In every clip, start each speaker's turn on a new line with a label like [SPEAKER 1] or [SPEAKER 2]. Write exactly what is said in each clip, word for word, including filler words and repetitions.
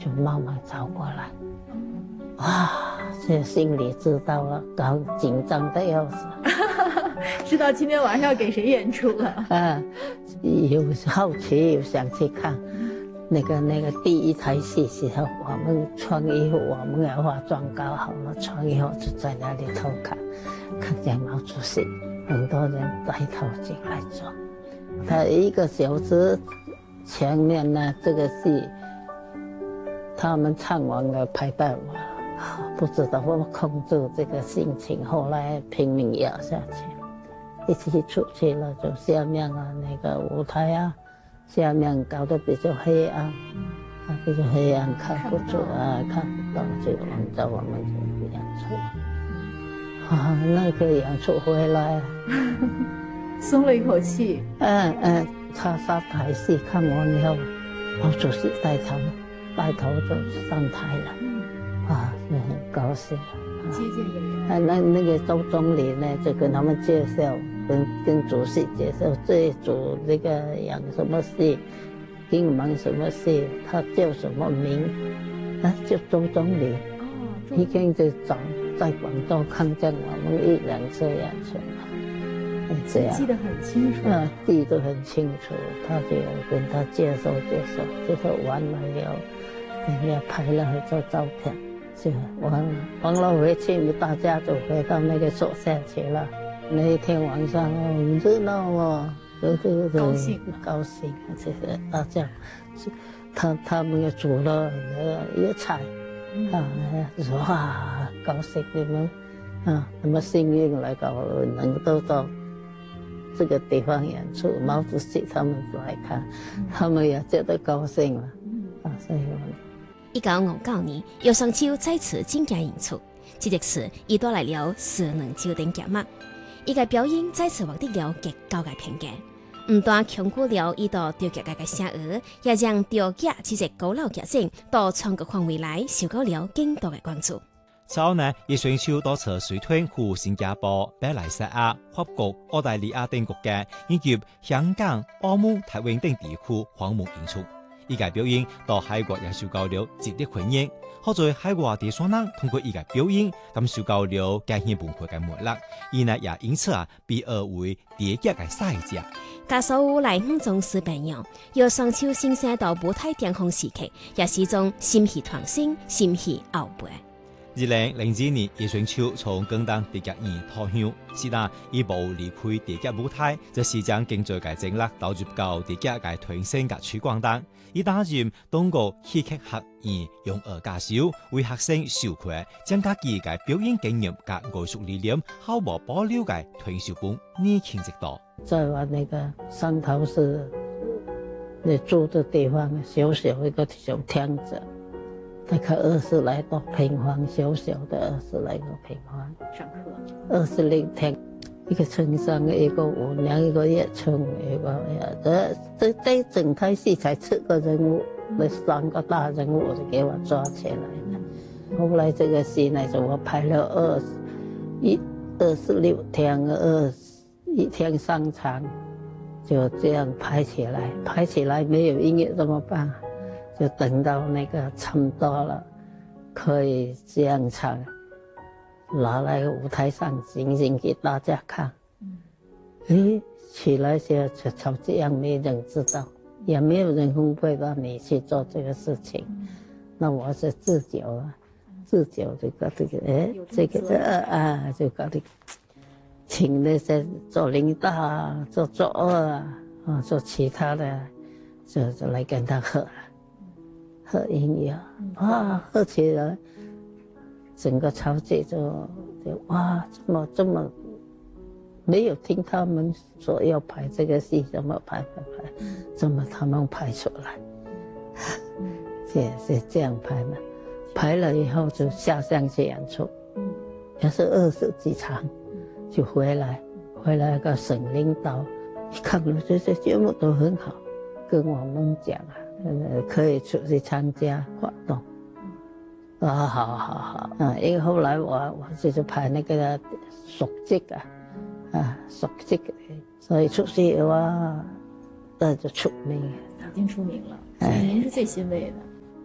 [SPEAKER 1] 就慢慢走过来。哇，这心里知道了，搞紧张的要死。
[SPEAKER 2] 知道今天晚上要给谁演出了？
[SPEAKER 1] 啊，有好奇，有想去看。那个那个第一台戏时候，我们穿衣服，我们也化妆搞好了，穿衣服就在那里偷看，看见毛主席，很多人带头进来坐。他一个小时前面呢，这个戏他们唱完了排到我，不知道我控制这个心情，后来拼命压下去，一起出去了，就下面啊那个舞台啊。下面搞得比较黑暗，啊，比较黑暗，看不出啊，看不到，就按照我们这个演出。啊，那个演出回来，
[SPEAKER 2] 松了一口气。
[SPEAKER 1] 嗯嗯，他上台戏看完以后，毛主席带头，带头就上台了，啊，就很高兴。
[SPEAKER 2] 接见演员。
[SPEAKER 1] 啊，那那个周总理呢，就跟他们介绍。跟跟主席介绍这一组这个演什么戏，英文什么戏，他叫什么名？啊，叫周总理。哦，已经就早在广州看见我们一两次演出了，这样
[SPEAKER 2] 记得很清楚。
[SPEAKER 1] 啊，记得很清楚。他就跟他介绍介绍，介绍完了以后，人家拍了很多照片，就完了。完了回去，大家就回到那个宿舍去了。那一天晚上很热闹哦，对对对，
[SPEAKER 2] 高兴
[SPEAKER 1] 高兴，这个大家，他他们也煮了那个菜，啊，说哇，高兴你们啊，那么幸运来搞能够到这个地方演出，毛主席他们来看，他们也觉得高兴了，啊，所以我。
[SPEAKER 3] 一九五九年，姚尚秋再次进京演出，这一次伊带来了四能朝廷节目。伊嘅表演再次获得了極高嘅評價，唔但強過了伊到調劇界嘅聲譽，也讓調劇這隻古老劇情到全國範圍內受到了更多嘅關注。
[SPEAKER 4] 之後呢，葉尚秋多次隨團赴新加坡、馬來西亞、法國、澳大利亞等國家，以及香港、澳門、台灣等地區訪問演出。伊嘅表演到海外也受到了極力歡迎。好在海外地方人通過伊嘅表演，感受到了家鄉文化嘅魅力，伊呢也因此啊被譽為第一嘅賽者。
[SPEAKER 1] 加上來五種視頻樣，姚尚秋先生到舞台巔峰時期，也是種心氣傳心、心氣後背。
[SPEAKER 4] 二零零二年，葉尚秋從廣東第一年退休，是但伊無離開第一舞台，就是將經濟嘅精力投入到第一嘅推升嘅推廣當。伊擔任中國戲劇學院用二教授，為學生授課，將家己嘅表演經驗及藝術理念，毫無保留嘅推銷本年輕之道。
[SPEAKER 1] 在我那個汕頭市，你住的地方小小一個小亭子。大概二十來個平方，小小的二十來個平方。
[SPEAKER 2] 上課
[SPEAKER 1] 二十零天，一個村上，一個舞娘，一個葉春，一個呀，這這這整台戲才七個人物，那三個大人物就給我抓起來了。後來這個戲呢，就我排了二十一二十六天，二一天上場，就這樣排起來，排起來沒有音樂怎麼辦？就等到那個差不多了，可以這樣唱，拿來舞台上行行給大家看。誒，起來就就就這樣，沒人知道，也沒有人分配到你去做這個事情。那我是自覺啊，自覺就搞這個，誒，這個啊，就搞這個，請那些做領導啊，做作惡啊，啊，做其他的，就就來跟他喝。喝音樂，哇，喝起來，整個潮節就就哇，這麼這麼，沒有聽他們說要排這個戲，怎麼排排排，怎麼他們排出來，是是這樣排嘛？排了以後就下鄉去演出，也是二十幾場，就回來，回來個省領導一看了這些節目都很好，跟我們講啊。呃，可以出去參加活動，啊，好好好，啊，因為後來我我就是排那個屬職啊，啊，屬職，所以出去嘅話，那就出名，
[SPEAKER 2] 已經出名了。所以您是最欣慰的。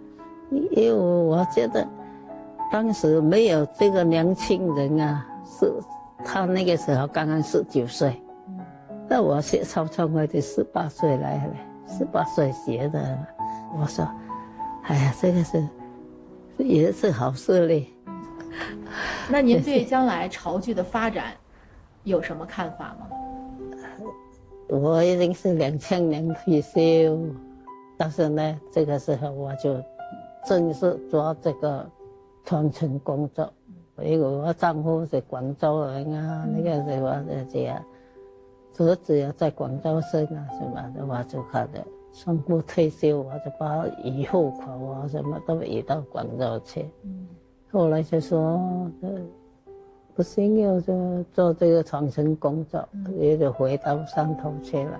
[SPEAKER 1] 因为我觉得当时没有这个年轻人啊，是他那个时候刚刚十九岁，那我学曹冲我得十八岁来了，十八岁学的。我说，哎呀，这个是也是好事嘞。
[SPEAKER 2] 那您对将来潮剧的发展有什么看法吗？
[SPEAKER 1] 我已经是两千年退休，但是呢，这个时候我就正式做这个传承工作。因为我丈夫是广州人啊，那个时候这样，儿子也在广州生啊什么的，我就看着宣布退休，我就把以后款啊什么都移到广州去。后来就说，呃，不行，要就做这个传承工作，也就回到山头去了。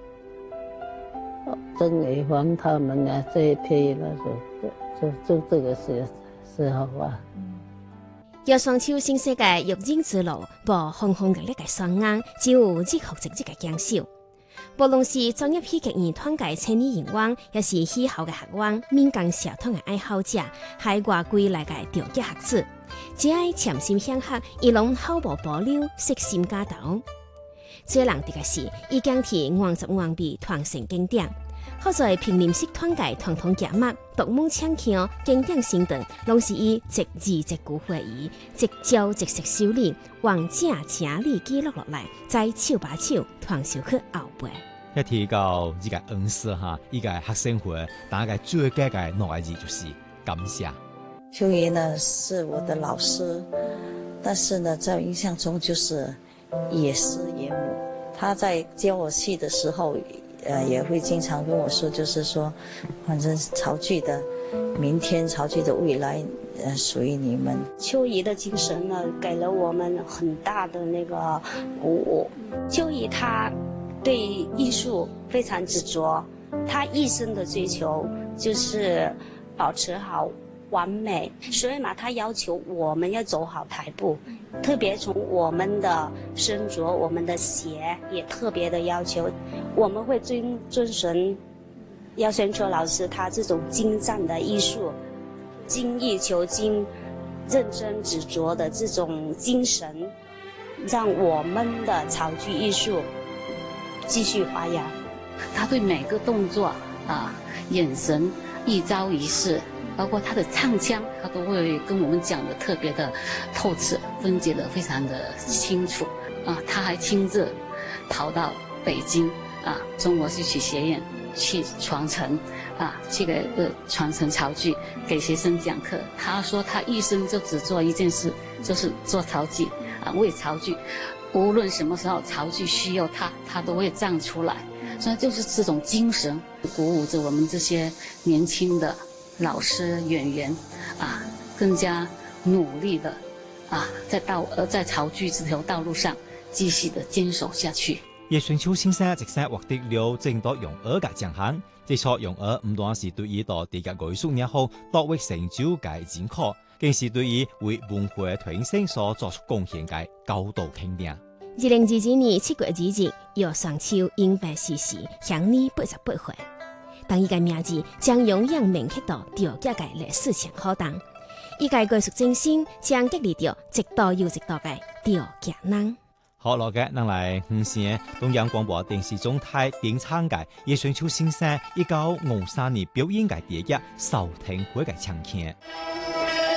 [SPEAKER 1] 郑伟煌他们啊这一批呢，就就就这个时时候啊。
[SPEAKER 3] 要双手新世界育人之路，无轰轰烈烈嘅双眼，只有热學直接嘅堅守。無論是專業戲劇院團嘅青年人員，也是喜好嘅學員、民間社團嘅愛好者，喺外歸來嘅調節學子，只愛潛心向學，伊攏毫無保留，悉心加頭。最難得嘅是，已經替原汁原味傳承經典。好在平林式團界團團夾麥，獨門搶腔經典身段，攏是以即字即句會議，即招即式修理，往正正理記錄落來，再手把手傳授去後輩。
[SPEAKER 4] 一提到呢個恩師哈，呢個學生會，大概最佳嘅內字就是感謝。
[SPEAKER 5] 秋怡呢是我的老師，但是呢，在我印象中就是也師也母。他在教我戲的時候。呃，也會經常跟我說，就是說，反正潮劇的明天，潮劇的未來，呃，屬於你們。
[SPEAKER 6] 秋怡的精神呢，給了我們很大的那個鼓舞。秋怡她對藝術非常執着，她一生的追求就是保持好完美，所以嘛，她要求我們要走好台步。特別從我們的身着、我們的鞋也特別的要求，我們會遵遵循姚宣秋老師他這種精湛的藝術、精益求精、認真執着的這種精神，讓我們的潮劇藝術繼續發揚。
[SPEAKER 7] 他對每個動作啊、眼神、一招一式，包括他的唱腔，他都會跟我們講得特別的透徹，分解得非常的清楚啊！他還親自跑到北京啊中國戲曲學院去傳承啊，這個呃傳承潮劇，給學生講課。他說他一生就只做一件事，就是做潮劇啊，為潮劇，無論什麼時候潮劇需要他，他都會站出來。所以就是這種精神鼓舞着我們這些年輕的老師演員啊，更加努力的啊，在道呃在潮劇這條道路上繼續的堅守下去。
[SPEAKER 4] 葉順秋先生直接獲得了正多用兒嘅獎項，這錯用兒唔單是對於到地嘅藝術也好，奪為成就嘅認可，更是對於為文化傳承所作出貢獻嘅高度肯定。
[SPEAKER 3] 二零二二年七月二日，葉雙秋因病逝世，享年八十八歲。當伊個名字將永遠銘刻到調節嘅歷史長河中，伊個藝術精神將激勵着一代又一代嘅調節人。
[SPEAKER 4] 好，落嘅，咱來五線東陽廣播電視總台點唱嘅葉順秋先生一九五三年表演嘅第一首聽會嘅唱片。